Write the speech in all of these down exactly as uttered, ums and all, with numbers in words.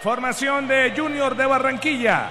Formación de Junior de Barranquilla.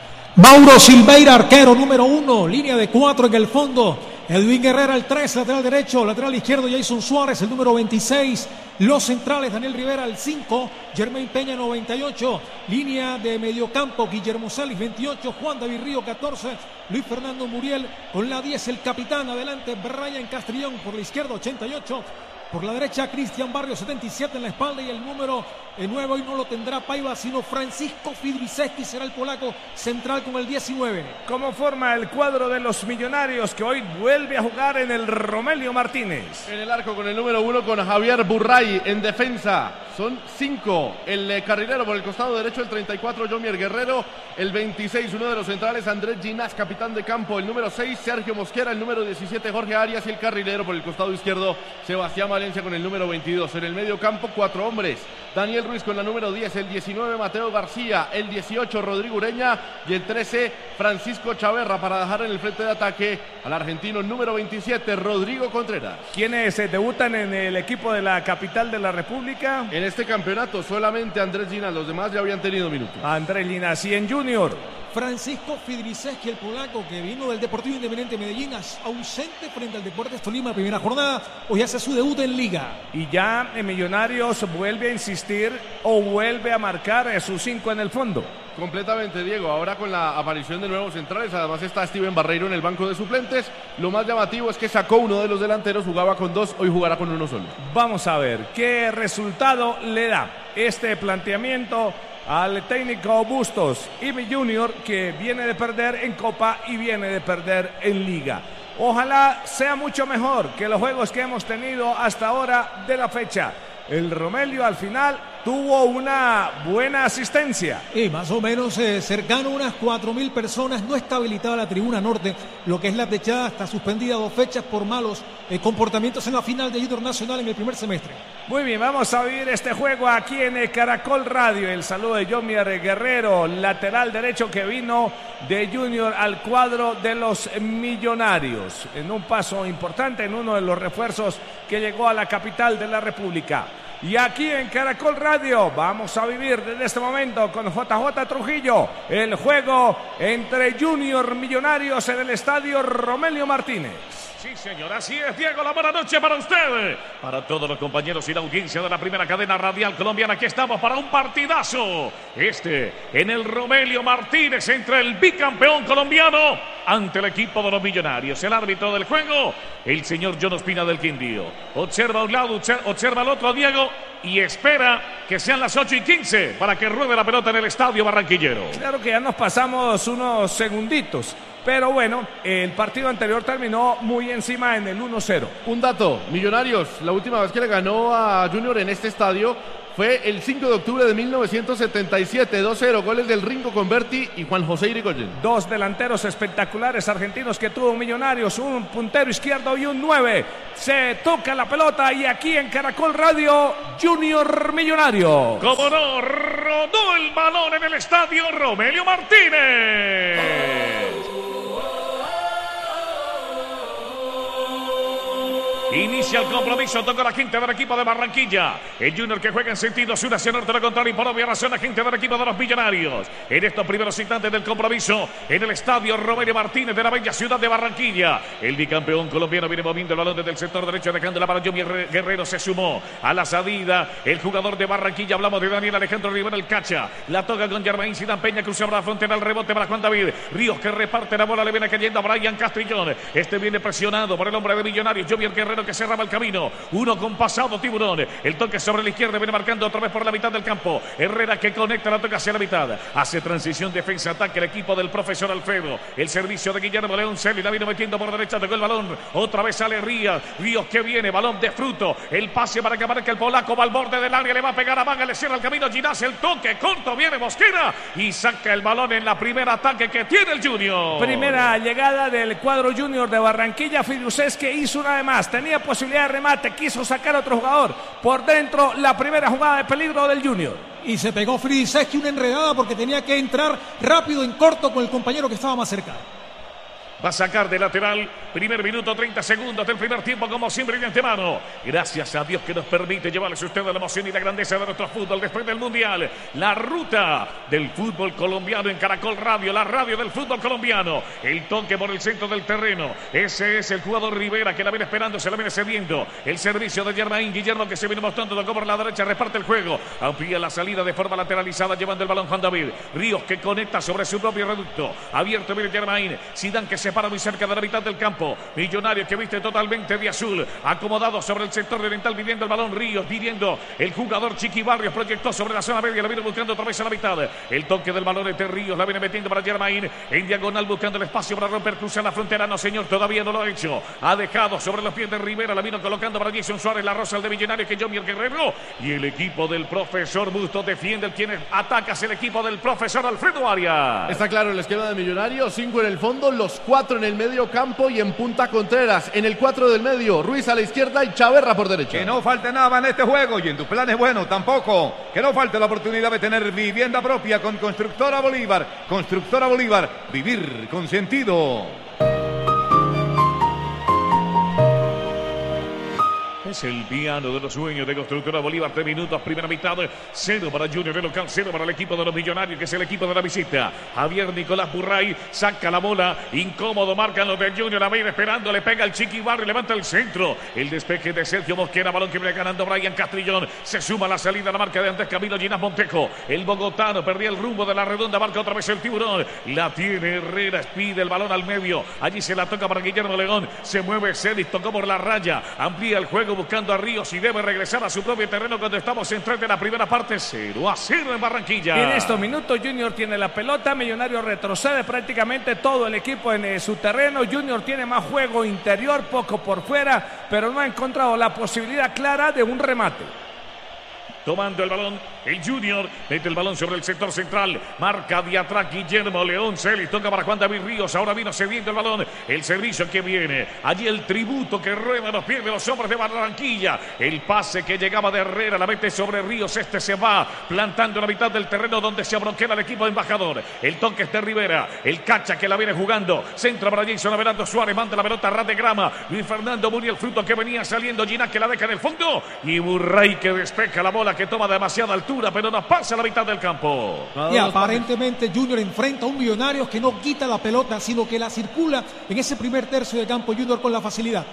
Mauro Silveira, arquero número uno, línea de cuatro en el fondo. Edwin Herrera, el tres, lateral derecho, lateral izquierdo, Jason Suárez, el número veintiséis. Los centrales, Daniel Rivera, el cinco, Germain Peña, noventa y ocho. Línea de mediocampo, Guillermo Salis, veintiocho, Juan David Río, catorce. Luis Fernando Muriel con la diez, el capitán. Adelante, Brian Castrillón por la izquierda, ochenta y ocho. Por la derecha, Cristian Barrio, setenta y siete en la espalda. Y el número nueve hoy no lo tendrá Paiva, sino Francisco Fidriceski, será el polaco central con el diecinueve. ¿Cómo forma el cuadro de los Millonarios, que hoy vuelve a jugar en el Romelio Martínez? En el arco con el número uno, con Javier Burray. En defensa son cinco. El eh, carrilero por el costado derecho, el treinta y cuatro, Jomier Guerrero. El veintiséis, uno de los centrales, Andrés Ginás, capitán de campo. El número seis, Sergio Mosquera. El número diecisiete, Jorge Arias. Y el carrilero por el costado izquierdo, Sebastián Valencia con el número veintidós. En el medio campo, cuatro hombres. Daniel Ruiz con la número diez, el diecinueve, Mateo García, el dieciocho, Rodrigo Ureña, y el trece, Francisco Chaverra, para dejar en el frente de ataque al argentino número veintisiete, Rodrigo Contreras. ¿Quiénes se debutan en el equipo de la capital de la República? En este campeonato solamente Andrés Ginás, los demás ya habían tenido minutos. Andrés Ginás. Y en Junior, Francisco Fidriceski, el polaco que vino del Deportivo Independiente Medellín, ausente frente al Deportes Tolima, primera jornada, hoy hace su debut en Liga. Y ya en Millonarios vuelve a insistir o vuelve a marcar sus cinco en el fondo. Completamente, Diego, ahora con la aparición de nuevos centrales, además está Steven Barreiro en el banco de suplentes. Lo más llamativo es que sacó uno de los delanteros, jugaba con dos, hoy jugará con uno solo. Vamos a ver qué resultado le da este planteamiento al técnico Bustos y mi Junior, que viene de perder en Copa y viene de perder en Liga. Ojalá sea mucho mejor que los juegos que hemos tenido hasta ahora de la fecha. El Romelio al final tuvo una buena asistencia. Y más o menos eh, cercano a unas cuatro mil personas. No está habilitada la tribuna norte, lo que es la techada está suspendida dos fechas por malos eh, comportamientos en la final de Junior Nacional en el primer semestre. Muy bien, vamos a vivir este juego aquí en el Caracol Radio. El saludo de Jomier Guerrero, lateral derecho que vino de Junior al cuadro de los Millonarios. En un paso importante, en uno de los refuerzos que llegó a la capital de la República. Y aquí en Caracol Radio vamos a vivir desde este momento con J J Trujillo el juego entre Junior Millonarios en el estadio Romelio Martínez. Sí, señor, así es, Diego, la buena noche para usted, para todos los compañeros y la audiencia de la primera cadena radial colombiana. Aquí estamos para un partidazo, este en el Romelio Martínez, entre el bicampeón colombiano ante el equipo de los Millonarios. El árbitro del juego, el señor John Ospina del Quindío. Observa a un lado, observa al otro, Diego, y espera que sean las ocho y quince para que ruede la pelota en el estadio barranquillero. Claro que ya nos pasamos unos segunditos, pero bueno, el partido anterior terminó muy encima en el uno cero. Un dato, Millonarios, la última vez que le ganó a Junior en este estadio fue el cinco de octubre de mil novecientos setenta y siete, dos cero, goles del Ringo Converti y Juan José Irigoyen. Dos delanteros espectaculares argentinos que tuvo Millonarios, un puntero izquierdo y un nueve. Se toca la pelota y aquí en Caracol Radio, Junior Millonario. Como no, rodó el balón en el estadio Romelio Martínez. Inicia el compromiso, toca la quinta del equipo de Barranquilla. El Junior que juega en sentido sur hacia norte, lo contrario, y por obvia razón la gente del equipo de los Millonarios. En estos primeros instantes del compromiso, en el estadio Romelio Martínez de la bella ciudad de Barranquilla. El bicampeón colombiano viene moviendo el balón desde el sector derecho, dejándola para Jomier Guerrero. Se sumó a la salida el jugador de Barranquilla. Hablamos de Daniel Alejandro Rivera, el Cacha. La toca con Germain Zidane Peña, cruzó la frontera, el rebote para Juan David Ríos, que reparte la bola, le viene cayendo a Brian Castrillón. Este viene presionado por el hombre de Millonarios, Jomier Guerrero, que cerraba el camino. Uno con pasado tiburón. El toque sobre la izquierda, viene marcando otra vez por la mitad del campo. Herrera que conecta, la toca hacia la mitad. Hace transición, defensa, ataque el equipo del profesor Alfredo. El servicio de Guillermo León Celi, la vino metiendo por derecha, tocó el balón. Otra vez sale Ríos. Ríos que viene, balón de fruto. El pase para que marque el polaco, va al borde del área, le va a pegar a Manga, le cierra el camino Ginás, el toque corto, viene Mosquera y saca el balón en la primera ataque que tiene el Junior. Primera llegada del cuadro Junior de Barranquilla. Fidrucés que hizo una vez más, tenía posibilidad de remate, quiso sacar a otro jugador por dentro, la primera jugada de peligro del Junior. Y se pegó Fidrucés, una enredada porque tenía que entrar rápido en corto con el compañero que estaba más cerca. Va a sacar de lateral. Primer minuto, treinta segundos del primer tiempo, como siempre de antemano. Gracias a Dios que nos permite llevarles a ustedes la emoción y la grandeza de nuestro fútbol después del Mundial. La ruta del fútbol colombiano en Caracol Radio, la radio del fútbol colombiano. El toque por el centro del terreno. Ese es el jugador Rivera que la viene esperando, se la viene cediendo. El servicio de Germain Guillermo que se viene mostrando, tocó por la derecha, reparte el juego. Amplía la salida de forma lateralizada, llevando el balón Juan David. Ríos que conecta sobre su propio reducto. Abierto viene Germain. Zidane que se para muy cerca de la mitad del campo. Millonarios que viste totalmente de azul, acomodado sobre el sector oriental, pidiendo el balón. Ríos pidiendo el jugador Chiqui Barrios, proyectó sobre la zona media, la viene buscando otra vez a la mitad. El toque del balón de Ríos, la viene metiendo para Germain en diagonal, buscando el espacio para romper, cruzar la frontera. No señor, todavía no lo ha hecho. Ha dejado sobre los pies de Rivera, la vino colocando para Jason Suárez, la rosa el de Millonarios que Jomier Guerrero. Y el equipo del profesor Bustos defiende, el quien ataca es el equipo del profesor Alfredo Arias. Está claro el esquema de Millonarios, cinco en el fondo, los cuatro en el medio campo y en punta Contreras. En el cuatro del medio, Ruiz a la izquierda y Chaverra por derecha. Que no falte nada en este juego y en tus planes, bueno, tampoco. Que no falte la oportunidad de tener vivienda propia con Constructora Bolívar. Constructora Bolívar, vivir con sentido. Es el piano de los sueños de Constructora Bolívar. Tres minutos, primera mitad. Cero para Junior, el local, cero para el equipo de los Millonarios, que es el equipo de la visita. Javier Nicolás Burray saca la bola. Incómodo, marcan los de Junior. A ver, esperando, le pega el Chiqui Barrio, levanta el centro. El despeje de Sergio Mosquera, balón que viene ganando Brian Castrillón. Se suma la salida a la marca de antes Camilo Ginás Montejo. El bogotano perdía el rumbo de la redonda, marca otra vez el Tiburón. La tiene Herrera, pide el balón al medio. Allí se la toca para Guillermo León. Se mueve Celis, tocó por la raya. Amplía el juego buscando a Ríos y debe regresar a su propio terreno cuando estamos en tres de la primera parte. Cero a cero en Barranquilla. En estos minutos Junior tiene la pelota, Millonario retrocede prácticamente todo el equipo en eh, su terreno. Junior tiene más juego interior, poco por fuera, pero no ha encontrado la posibilidad clara de un remate. Tomando el balón, el Junior mete el balón sobre el sector central. Marca de atrás Guillermo León. Celis toca para Juan David Ríos. Ahora vino cediendo el balón. El servicio que viene. Allí el tributo que rueda los pies de los hombres de Barranquilla. El pase que llegaba de Herrera. La mete sobre Ríos. Este se va plantando en la mitad del terreno donde se abroquela el equipo de Embajador. El toque es de Rivera. El cacha que la viene jugando. Centra para Jason Averando Suárez. Manda la pelota a ras de grama. Luis Fernando Muriel, fruto que venía saliendo. Ginás que la deja en el fondo. Y Burray que despeja la bola, que toma demasiada altura, pero no pasa a la mitad del campo. Y aparentemente Junior enfrenta a un Millonarios que no quita la pelota, sino que la circula en ese primer tercio de campo Junior con la facilidad.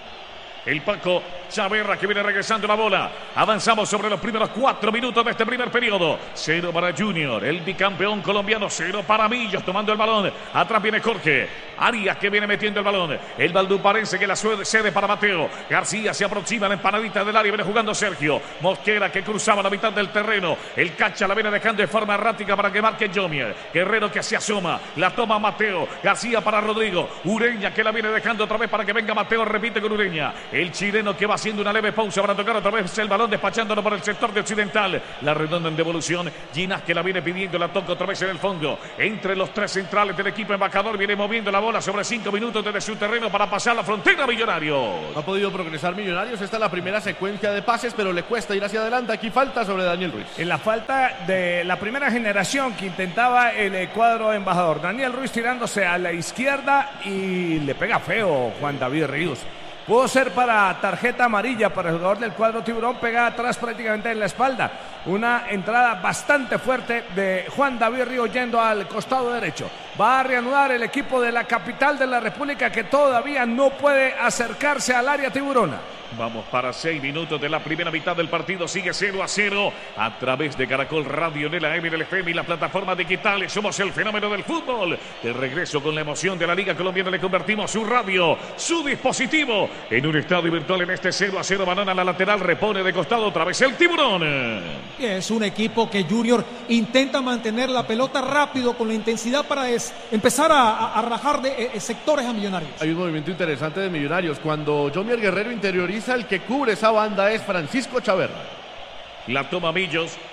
El Paco Chaverra que viene regresando la bola. Avanzamos sobre los primeros cuatro minutos de este primer periodo. Cero para Junior, el bicampeón colombiano. Cero para Millos tomando el balón. Atrás viene Jorge Arias que viene metiendo el balón. El valduparense que la cede para Mateo. García se aproxima a la empanadita del área. Viene jugando Sergio Mosquera que cruzaba la mitad del terreno. El cacha la viene dejando de forma errática para que marque Jomier. Guerrero que se asoma. La toma Mateo. García para Rodrigo. Ureña que la viene dejando otra vez para que venga Mateo. Repite con Ureña. El chileno que va haciendo una leve pausa para tocar otra vez el balón, despachándolo por el sector de occidental. La redonda en devolución. Ginás que la viene pidiendo, la toca otra vez en el fondo. Entre los tres centrales del equipo Embajador viene moviendo la bola sobre cinco minutos desde su terreno para pasar la frontera Millonarios. No ha podido progresar Millonarios. Esta es la primera secuencia de pases, pero le cuesta ir hacia adelante. Aquí falta sobre Daniel Ruiz. En la falta de la primera generación que intentaba el cuadro Embajador. Daniel Ruiz tirándose a la izquierda y le pega feo Juan David Ríos. Pudo ser para tarjeta amarilla para el jugador del cuadro Tiburón, pegada atrás prácticamente en la espalda. Una entrada bastante fuerte de Juan David Ríos yendo al costado derecho. Va a reanudar el equipo de la capital de la República que todavía no puede acercarse al área tiburona. Vamos para seis minutos de la primera mitad del partido. Sigue cero a cero a través de Caracol Radio, en el A M, en el F M y las plataformas digitales. Somos el fenómeno del fútbol. De regreso con la emoción de la Liga Colombiana, le convertimos su radio, su dispositivo, en un estadio virtual en este cero a cero. Banana a la lateral, repone de costado otra vez el Tiburón. Es un equipo que Junior intenta mantener la pelota rápido con la intensidad para es, empezar a, a, a rajar de eh, sectores a Millonarios. Hay un movimiento interesante de Millonarios. Cuando Jomier Guerrero interioriza, el que cubre esa banda es Francisco Chaverra. La toma Millos,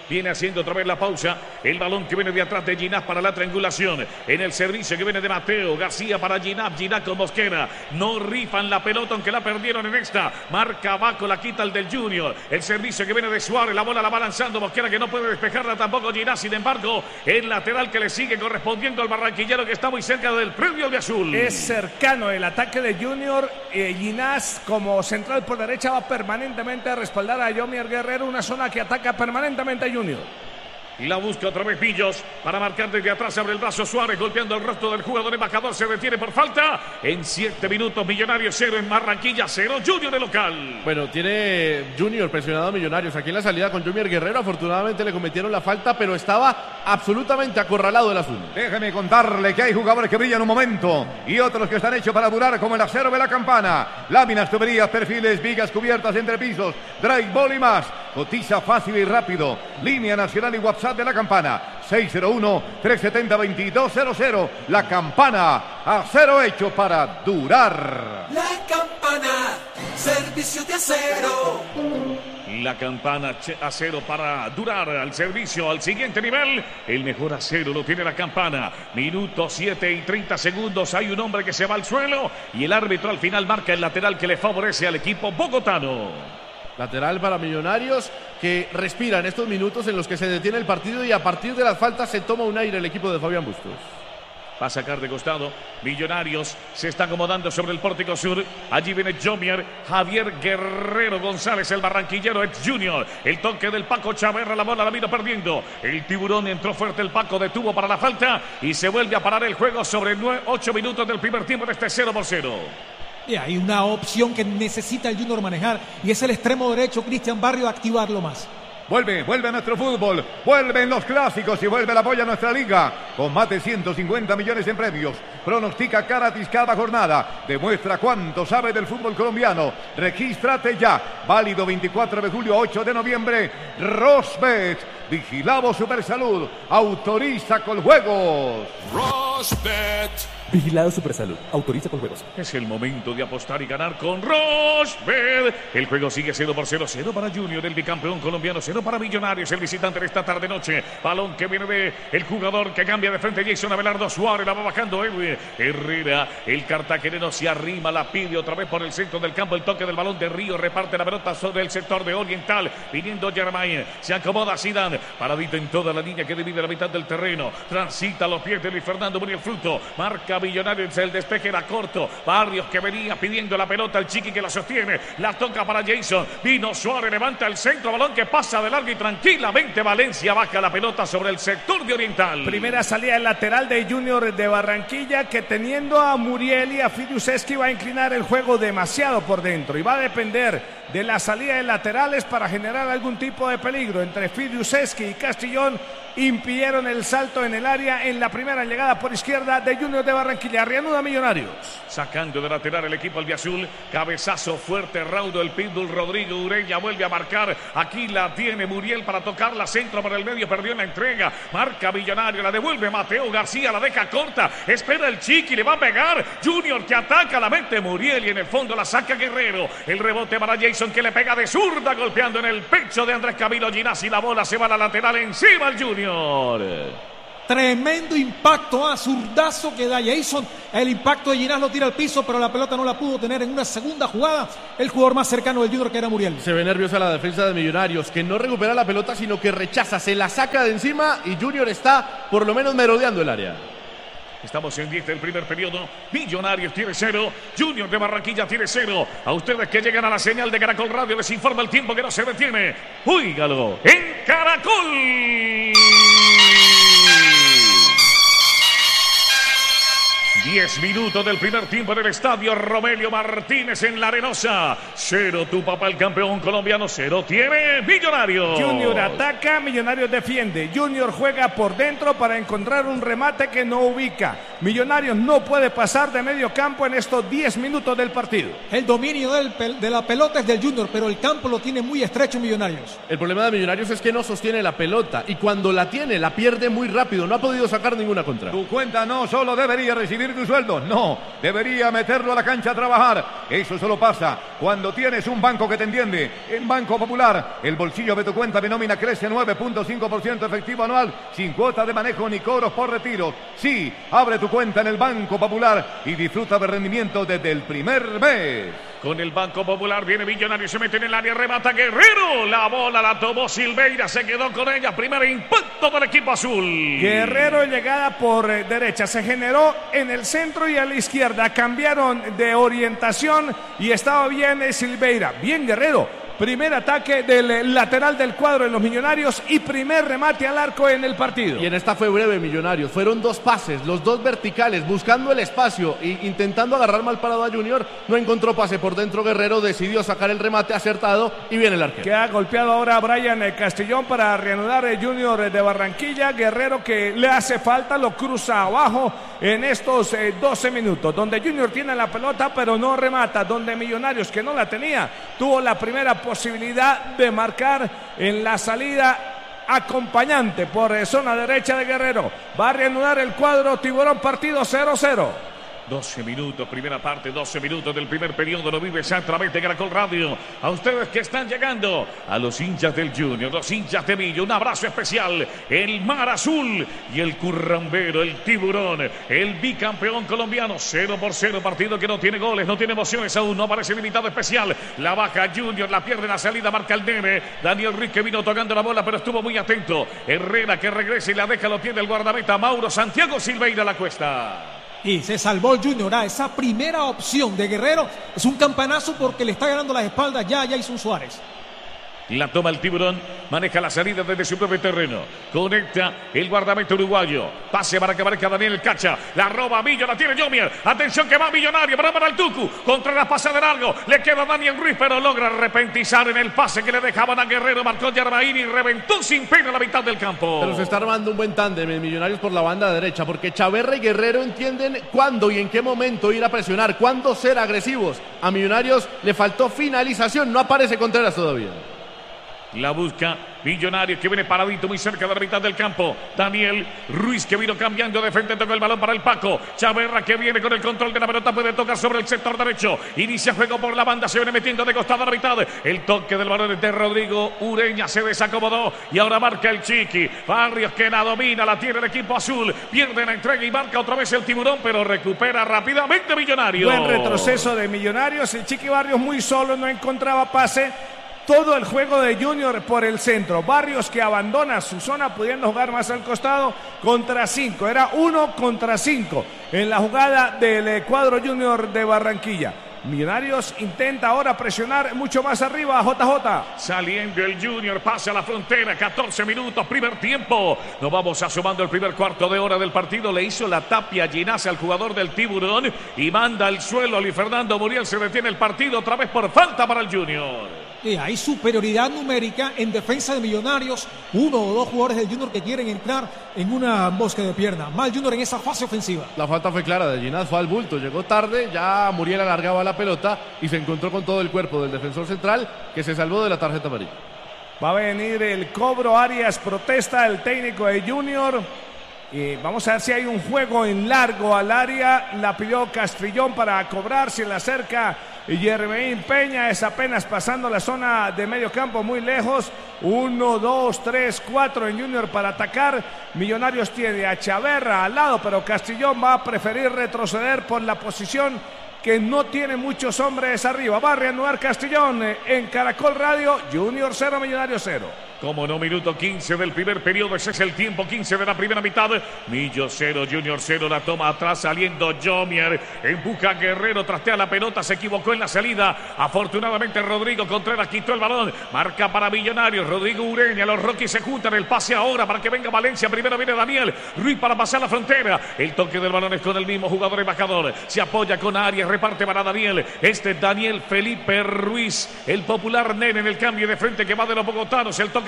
Viene haciendo otra vez la pausa. El balón que viene de atrás de Ginás para la triangulación. En el servicio que viene de Mateo García para Ginás. Ginás con Mosquera. No rifan la pelota aunque la perdieron en esta. Marca abajo, la quita el del Junior. El servicio que viene de Suárez. La bola la va lanzando Mosquera, que no puede despejarla tampoco Ginás. Sin embargo, el lateral que le sigue correspondiendo al barranquillero, que está muy cerca del predio de azul. Es cercano el ataque de Junior. Eh, Ginás como central por derecha va permanentemente a respaldar a Yomier Guerrero. Una zona que ataca permanentemente a Junior. Y la busca otra vez Pillos para marcar desde atrás. Abre el brazo Suárez golpeando el rostro del jugador embajador. Se detiene por falta. En siete minutos Millonarios cero en Barranquilla cero. Junior de local. Bueno, tiene Junior presionado a Millonarios. Aquí en la salida con Yomier Guerrero. Afortunadamente le cometieron la falta, pero estaba absolutamente acorralado el azul. Déjeme contarle que hay jugadores que brillan un momento y otros que están hechos para durar, como el acero de la Campana. Láminas, tuberías, perfiles, vigas, cubiertas, entrepisos, drywall y más. Cotiza fácil y rápido. Línea nacional y WhatsApp de la Campana. seis cero uno, tres siete cero, dos dos cero cero. La Campana, acero hecho para durar. La Campana, servicio de acero. La Campana, acero para durar, al servicio, al siguiente nivel. El mejor acero lo tiene la Campana. Minuto siete y treinta segundos. Hay un hombre que se va al suelo y el árbitro al final marca el lateral que le favorece al equipo bogotano. Lateral para Millonarios, que respira en estos minutos en los que se detiene el partido y a partir de las faltas se toma un aire el equipo de Fabián Bustos. Va a sacar de costado. Millonarios se está acomodando sobre el pórtico sur. Allí viene Yomier, Javier Guerrero González, el barranquillero ex Junior. El toque del Paco Chaverra, la bola la vino perdiendo. El tiburón entró fuerte, el Paco detuvo para la falta y se vuelve a parar el juego sobre ocho minutos del primer tiempo de este cero por cero. Y hay una opción que necesita el Junior manejar y es el extremo derecho Cristian Barrio, activarlo más. Vuelve, vuelve a nuestro fútbol, vuelven los clásicos y vuelve el apoyo a nuestra liga. Con más de ciento cincuenta millones en premios. Pronostica gratis cada jornada. Demuestra cuánto sabe del fútbol colombiano. Regístrate ya. Válido veinticuatro de julio a ocho de noviembre. Rosbet. Vigilado Supersalud. Autoriza con juegos. Rosbet. Vigilado Supersalud. Autoriza con juegos. Es el momento de apostar y ganar con Rosbet. El juego sigue cero por cero. cero para Junior, el bicampeón colombiano. cero para Millonarios, el visitante de esta tarde-noche. Balón que viene de el jugador que cambia de frente. Jason Abelardo Suárez. La va bajando Edwin Herrera. El cartagenero se arrima. La pide otra vez por el centro del campo. El toque del balón de Río. Reparte la pelota sobre el sector de Oriental. Viniendo Germain. Se acomoda Zidane. Paradito en toda la línea que divide la mitad del terreno. Transita los pies de Luis Fernando Muriel Fruto. Marca Millonarios, el despeje era corto. Barrios que venía pidiendo la pelota, el Chiqui que la sostiene, la toca para Jason. Vino Suárez, levanta el centro, balón que pasa de largo y tranquilamente Valencia baja la pelota sobre el sector de Oriental. Primera salida del lateral de Junior de Barranquilla, que teniendo a Muriel y a Fidiuseski va a inclinar el juego demasiado por dentro y va a depender de la salida de laterales para generar algún tipo de peligro. Entre Fidiuseski y Castellón impidieron el salto en el área en la primera llegada por izquierda de Junior de Barranquilla. Reanuda Millonarios. Sacando de lateral el equipo albiazul. Cabezazo fuerte, raudo el Pitbull. Rodrigo Ureña vuelve a marcar. Aquí la tiene Muriel para tocarla. Centro por el medio, perdió en la entrega. Marca Millonario, la devuelve Mateo García, la deja corta. Espera el Chiqui, le va a pegar. Junior que ataca, la mete Muriel y en el fondo la saca Guerrero. El rebote para Jason que le pega de zurda, golpeando en el pecho de Andrés Camilo Ginás y la bola se va a la lateral encima el Junior. Tremendo impacto, a zurdazo que da Jason. El impacto de Ginás lo tira al piso, pero la pelota no la pudo tener en una segunda jugada el jugador más cercano del Junior, que era Muriel. Se ve nerviosa la defensa de Millonarios, que no recupera la pelota, sino que rechaza, se la saca de encima y Junior está por lo menos merodeando el área. Estamos en diez del primer periodo. Millonarios tiene cero. Junior de Barranquilla tiene cero. A ustedes que llegan a la señal de Caracol Radio les informa el tiempo que no se detiene. Óigalo en Caracol. Diez minutos del primer tiempo en el estadio Romelio Martínez en La Arenosa. Cero tu papá el campeón colombiano, cero tiene Millonarios. Junior ataca, Millonarios defiende. Junior juega por dentro para encontrar un remate que no ubica. Millonarios no puede pasar de medio campo en estos diez minutos del partido. El dominio del pel- de la pelota es del Junior, pero el campo lo tiene muy estrecho Millonarios. El problema de Millonarios es que no sostiene la pelota y cuando la tiene la pierde muy rápido. No ha podido sacar ninguna contra. Tu cuenta no solo debería recibir tu sueldo. No, debería meterlo a la cancha a trabajar. Eso solo pasa cuando tienes un banco que te entiende. En Banco Popular, el bolsillo de tu cuenta de nómina crece nueve punto cinco por ciento efectivo anual, sin cuota de manejo ni cobros por retiro. Sí, abre tu cuenta en el Banco Popular y disfruta de rendimiento desde el primer mes. Con el Banco Popular viene Millonario, se mete en el área, remata Guerrero. La bola la tomó Silveira, se quedó con ella. Primer impacto del equipo azul. Guerrero, llegada por eh, derecha, se generó en el centro y a la izquierda. Cambiaron de orientación y estaba bien eh, Silveira. Bien Guerrero. Primer ataque del lateral del cuadro en los Millonarios y primer remate al arco en el partido. Y en esta fue breve, Millonarios. Fueron dos pases, los dos verticales, buscando el espacio e intentando agarrar mal parado a Junior. No encontró pase por dentro. Guerrero decidió sacar el remate acertado y viene el arquero. Queda golpeado ahora Brian Castellón para reanudar el Junior de Barranquilla. Guerrero, que le hace falta, lo cruza abajo en estos eh, doce minutos. Donde Junior tiene la pelota pero no remata. Donde Millonarios, que no la tenía, tuvo la primera posibilidad de marcar en la salida acompañante por eh, zona derecha de Guerrero. Va a reanudar el cuadro Tiburón, partido cero cero. doce minutos, primera parte, doce minutos del primer periodo. Lo vive a través de Caracol Radio. A ustedes que están llegando, a los hinchas del Junior, los hinchas de Millo, un abrazo especial. El Mar Azul y el Currambero, el Tiburón, el bicampeón colombiano. Cero por cero, partido que no tiene goles, no tiene emociones aún, no aparece el invitado especial. La baja Junior, la pierde en la salida, marca el nene. Daniel Ruiz, que vino tocando la bola, pero estuvo muy atento. Herrera, que regresa y la deja, lo tiene el guardameta Mauro Santiago Silveira, la cuesta. Y se salvó el Junior. Ah, esa primera opción de Guerrero es un campanazo porque le está ganando las espaldas ya a Jason Suárez. La toma el Tiburón, maneja la salida desde su propio terreno. Conecta el guardameta uruguayo. Pase para que marque a Daniel Cacha. La roba Millo, la tiene Yomier. Atención que va Millonario, para para el Tucu. Contra la pase de largo. Le queda Daniel Ruiz, pero logra repentizar en el pase que le dejaban a Guerrero. Marcó Yarmaín y reventó sin pena la mitad del campo. Pero se está armando un buen tándem en Millonarios por la banda derecha, porque Chaverra y Guerrero entienden cuándo y en qué momento ir a presionar, cuándo ser agresivos. A Millonarios le faltó finalización, no aparece Contreras todavía. La busca Millonario, que viene paradito muy cerca de la mitad del campo. Daniel Ruiz, que vino cambiando de frente, tocó el balón para el Paco. Chaverra, que viene con el control de la pelota, puede tocar sobre el sector derecho. Inicia juego por la banda, se viene metiendo de costado a la mitad. El toque del balón es de Rodrigo Ureña, se desacomodó y ahora marca el Chiqui. Barrios, que la domina, la tiene el equipo azul. Pierde la entrega y marca otra vez el Tiburón, pero recupera rápidamente Millonario. Buen retroceso de Millonarios. El Chiqui Barrios muy solo, no encontraba pase. Todo el juego de Junior por el centro. Barrios, que abandona su zona pudiendo jugar más al costado, contra cinco. Era uno contra cinco en la jugada del cuadro Junior de Barranquilla. Millonarios intenta ahora presionar mucho más arriba a J J. Saliendo el Junior, pasa a la frontera, catorce minutos, primer tiempo. Nos vamos asomando el primer cuarto de hora del partido. Le hizo la tapia Ginás al jugador del Tiburón y manda al suelo a Luis Fernando Muriel. Se detiene el partido otra vez por falta para el Junior. Y hay superioridad numérica en defensa de Millonarios. Uno o dos jugadores del Junior que quieren entrar en una bosque de pierna. Mal Junior en esa fase ofensiva. La falta fue clara de Ginás, fue al bulto. Llegó tarde, ya Muriel alargaba la pelota y se encontró con todo el cuerpo del defensor central, que se salvó de la tarjeta amarilla. Va a venir el cobro. Arias protesta, el técnico de Junior. Y vamos a ver si hay un juego en largo al área. La pidió Castrillón para cobrar. Se le acerca Yermeín Peña. Es apenas pasando la zona de medio campo, muy lejos. Uno, dos, tres, cuatro en Junior para atacar. Millonarios tiene a Chaverra al lado, pero Castrillón va a preferir retroceder por la posición que no tiene muchos hombres arriba. Va a reanudar Castrillón en Caracol Radio. Junior cero, Millonarios cero. Como no, minuto quince del primer periodo. Ese es el tiempo, quince de la primera mitad. Millo cero, Junior cero. La toma atrás, saliendo Yomier. Empuja Guerrero, trastea la pelota. Se equivocó en la salida. Afortunadamente Rodrigo Contreras quitó el balón. Marca para Millonarios. Rodrigo Ureña. Los Rockies se juntan. El pase ahora para que venga Valencia. Primero viene Daniel Ruiz para pasar la frontera. El toque del balón es con el mismo jugador embajador. Se apoya con Arias. Reparte para Daniel. Este Daniel Felipe Ruiz. El popular nene en el cambio de frente que va de los bogotanos. El toque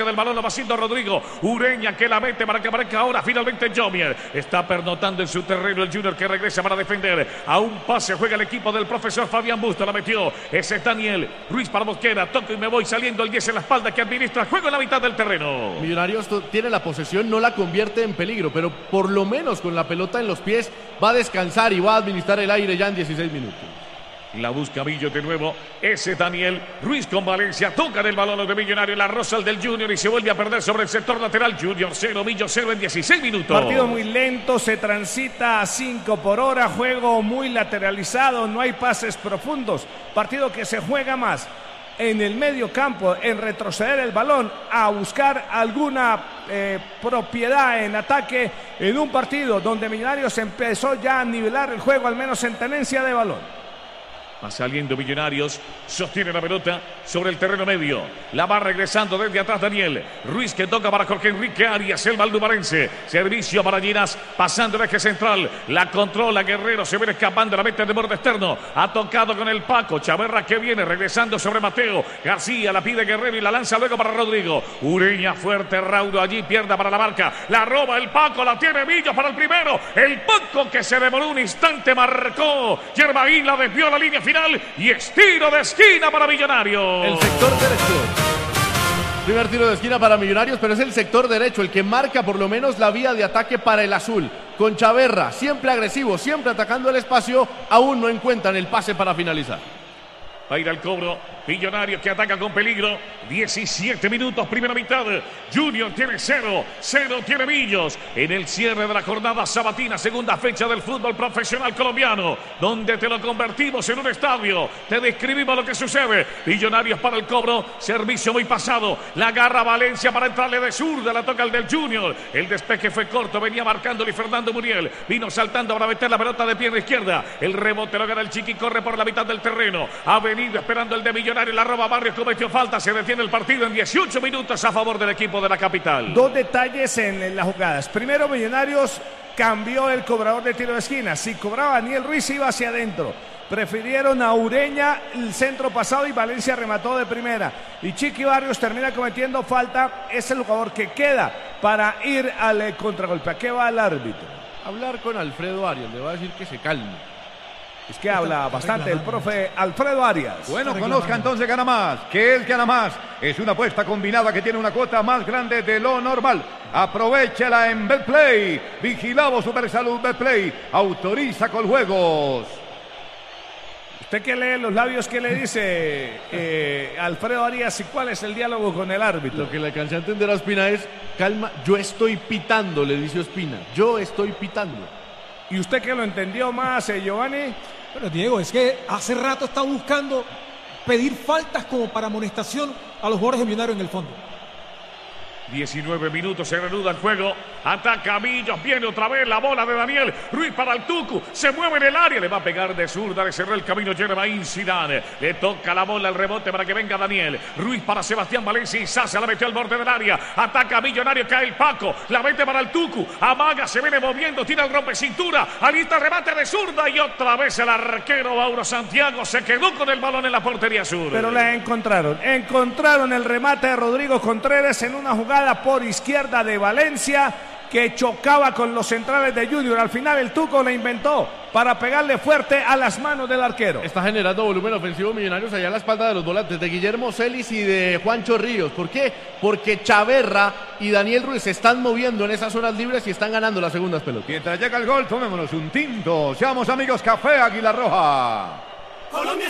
toque del balón lo va haciendo Rodrigo. Ureña que la mete para que aparezca ahora finalmente Jomier. Está pernotando en su terreno el Junior que regresa para defender. A un pase juega el equipo del profesor Fabián Busto. La metió. Ese es Daniel Ruiz para Mosquera. Toco y me voy saliendo el diez en la espalda que administra juego en la mitad del terreno. Millonarios tiene la posesión, no la convierte en peligro, pero por lo menos con la pelota en los pies va a descansar y va a administrar el aire ya en dieciséis minutos. La busca Millo de nuevo. Ese Daniel Ruiz con Valencia. Tocan el balón de Millonario. La roza el del Junior y se vuelve a perder sobre el sector lateral. Junior cero, Millo cero en dieciséis minutos. Partido muy lento. Se transita a cinco por hora. Juego muy lateralizado. No hay pases profundos. Partido que se juega más en el medio campo, en retroceder el balón, a buscar alguna eh, propiedad en ataque en un partido donde Millonarios empezó ya a nivelar el juego, al menos en tenencia de balón. Va saliendo Millonarios, sostiene la pelota sobre el terreno medio. La va regresando desde atrás Daniel Ruiz que toca para Jorge Enrique Arias, el valdumarense. Servicio para Ginas, pasando el eje central. La controla Guerrero, se viene escapando, la mete de borde externo. Ha tocado con el Paco. Chaverra que viene regresando sobre Mateo. García la pide Guerrero y la lanza luego para Rodrigo. Ureña fuerte, Raudo allí, pierda para la marca. La roba el Paco, la tiene Millo para el primero. El Paco que se demoró un instante, marcó. Yermaín la desvió a la línea final. Y es tiro de esquina para Millonarios. El sector derecho. Primer tiro de esquina para Millonarios, pero es el sector derecho el que marca por lo menos la vía de ataque para el azul. Con Chaverra, siempre agresivo, siempre atacando el espacio, aún no encuentran el pase para finalizar. Va a ir al cobro. Millonarios que ataca con peligro. diecisiete minutos, primera mitad. Junior tiene cero. Cero tiene Millos. En el cierre de la jornada sabatina, segunda fecha del fútbol profesional colombiano, donde te lo convertimos en un estadio. Te describimos lo que sucede. Millonarios para el cobro. Servicio muy pasado. La agarra Valencia para entrarle de zurda. La toca el del Junior. El despeje fue corto. Venía marcándole Fernando Muriel. Vino saltando para meter la pelota de pierna izquierda. El rebote lo gana el Chiqui. Corre por la mitad del terreno. Ha venido esperando el de Millonarios. La roba Barrios, cometió falta, se detiene el partido en dieciocho minutos a favor del equipo de la capital. Dos detalles en las jugadas. Primero, Millonarios cambió el cobrador de tiro de esquina. Si cobraba Daniel Ruiz, iba hacia adentro. Prefirieron a Ureña el centro pasado y Valencia remató de primera. Y Chiqui Barrios termina cometiendo falta. Es el jugador que queda para ir al eh, contragolpe. ¿A qué va el árbitro? Hablar con Alfredo Arias, le va a decir que se calme. Es que habla bastante el profe Alfredo Arias. Bueno, conozca entonces Gana Más. ¿Qué es Gana Más? Es una apuesta combinada que tiene una cuota más grande de lo normal. Aprovechala en Betplay. Vigilado Supersalud Betplay. Autoriza con juegos. Usted que lee los labios, ¿qué le dice eh, Alfredo Arias y cuál es el diálogo con el árbitro? Lo que le alcancé a entender a Ospina es, calma, yo estoy pitando, le dice Ospina. Yo estoy pitando. ¿Y usted que lo entendió más, eh, Giovanni? Bueno, Diego, es que hace rato está buscando pedir faltas como para amonestación a los jugadores de Millonarios en el fondo. diecinueve minutos, se reanuda el juego. Ataca Millos, viene otra vez la bola de Daniel Ruiz para el Tucu. Se mueve en el área, le va a pegar de zurda, le cerró el camino Yermaín Zidane. Le toca la bola, el rebote para que venga Daniel Ruiz para Sebastián Valencia y Sasa la metió al borde del área. Ataca Millonario, cae el Paco, la mete para el Tucu. Amaga, se viene moviendo, tira el rompe cintura. Alista remate de zurda y otra vez el arquero Mauro Santiago se quedó con el balón en la portería sur. Pero la encontraron, encontraron el remate de Rodrigo Contreras en una jugada por izquierda de Valencia que chocaba con los centrales de Junior. Al final el Tuco la inventó para pegarle fuerte a las manos del arquero. Está generando volumen ofensivo Millonarios allá a la espalda de los volantes de Guillermo Celis y de Juancho Ríos. ¿Por qué? Porque Chaverra y Daniel Ruiz se están moviendo en esas zonas libres y están ganando las segundas pelotas. Mientras llega el gol, tomémonos un tinto. Seamos amigos, Café Águila Roja. Colombia